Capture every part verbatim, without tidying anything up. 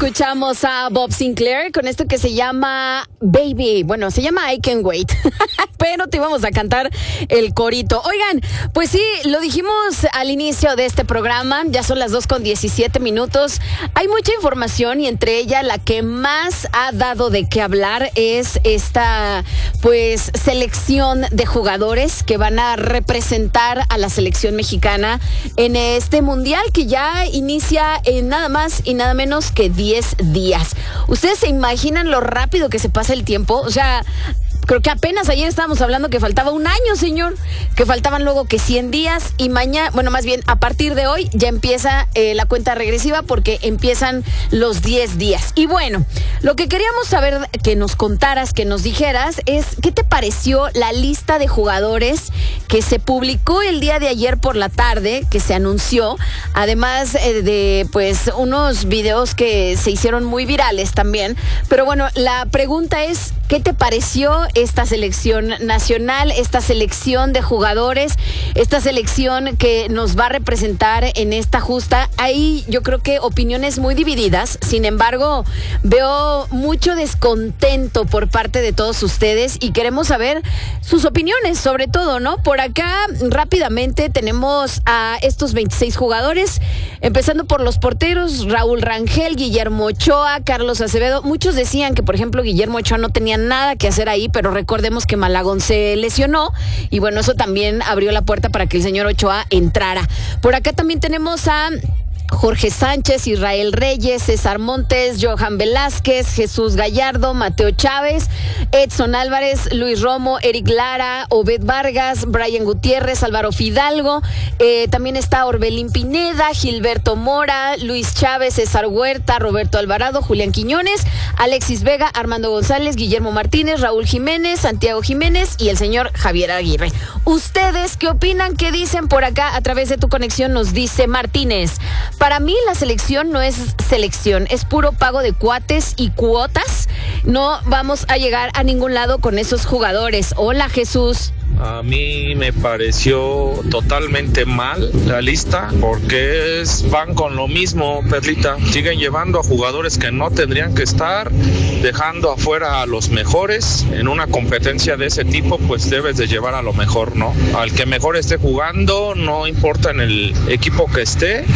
escuchamos a Bob Sinclair con esto que se llama Baby. Bueno, se llama I Can't Wait. Pero te íbamos a cantar el corito. Oigan, pues sí, lo dijimos al inicio de este programa. Ya son las dos con diecisiete minutos. Hay mucha información y entre ella la que más ha dado de qué hablar es esta, pues, selección de jugadores que van a representar a la selección mexicana en este mundial que ya inicia en nada más y nada menos que diez días. ¿Ustedes se imaginan lo rápido que se pasa el tiempo? O sea, creo que apenas ayer estábamos hablando que faltaba un año, señor, que faltaban luego que cien días y mañana, bueno, más bien a partir de hoy ya empieza eh, la cuenta regresiva porque empiezan los diez días. Y bueno, lo que queríamos saber que nos contaras, que nos dijeras es ¿qué te pareció la lista de jugadores que se publicó el día de ayer por la tarde, que se anunció, además eh, de pues unos videos que se hicieron muy virales también? Pero bueno, la pregunta es ¿qué te pareció esta selección nacional, esta selección de jugadores, esta selección que nos va a representar en esta justa? Hay, yo creo que opiniones muy divididas. Sin embargo, veo mucho descontento por parte de todos ustedes y queremos saber sus opiniones, sobre todo, ¿no? Por acá, rápidamente, tenemos a estos veintiséis jugadores, empezando por los porteros: Raúl Rangel, Guillermo Ochoa, Carlos Acevedo. Muchos decían que, por ejemplo, Guillermo Ochoa no tenía nada que hacer ahí, pero recordemos que Malagón se lesionó y bueno, eso también abrió la puerta para que el señor Ochoa entrara. Por acá también tenemos a Jorge Sánchez, Israel Reyes, César Montes, Johan Velázquez, Jesús Gallardo, Mateo Chávez, Edson Álvarez, Luis Romo, Eric Lara, Obed Vargas, Brian Gutiérrez, Álvaro Fidalgo, eh, también está Orbelín Pineda, Gilberto Mora, Luis Chávez, César Huerta, Roberto Alvarado, Julián Quiñones, Alexis Vega, Armando González, Guillermo Martínez, Raúl Jiménez, Santiago Jiménez y el señor Javier Aguirre. ¿Ustedes qué opinan? ¿Qué dicen por acá? A través de tu conexión nos dice Martínez: para mí la selección no es selección, es puro pago de cuates y cuotas. No vamos a llegar a ningún lado con esos jugadores. Hola, Jesús. A mí me pareció totalmente mal la lista porque es, van con lo mismo, Perlita. Siguen llevando a jugadores que no tendrían que estar, dejando afuera a los mejores. En una competencia de ese tipo, pues debes de llevar a lo mejor, ¿no? Al que mejor esté jugando, no importa en el equipo que esté,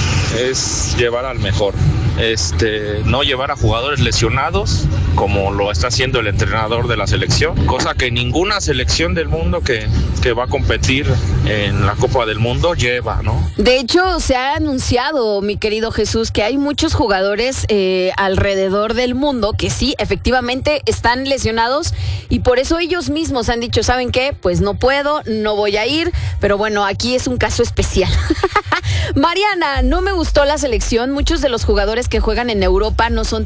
es llevar al mejor. Este, no llevar a jugadores lesionados como lo está haciendo el entrenador de la selección, cosa que ninguna selección del mundo que, que va a competir en la Copa del Mundo lleva, ¿no? De hecho, se ha anunciado, mi querido Jesús, que hay muchos jugadores eh, alrededor del mundo que sí, efectivamente están lesionados y por eso ellos mismos han dicho, ¿saben qué? Pues no puedo, no voy a ir, pero bueno, aquí es un caso especial. Mariana, no me gustó la selección. Muchos de los jugadores que juegan en Europa no son